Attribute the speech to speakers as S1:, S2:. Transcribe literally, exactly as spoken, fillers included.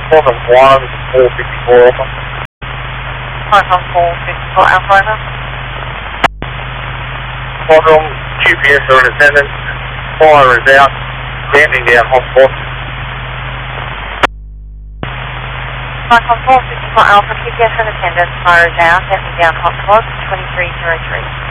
S1: Quantum one, four fifty-four Alpha.
S2: Quantum four fifty-four Alpha over.
S1: Quantum, Q P S are in attendance. Fire is out. Landing down hotspot.
S2: Quantum four fifty-four Alpha, Q P S in attendance. Fire is out. Landing down hotspot twenty-three zero three.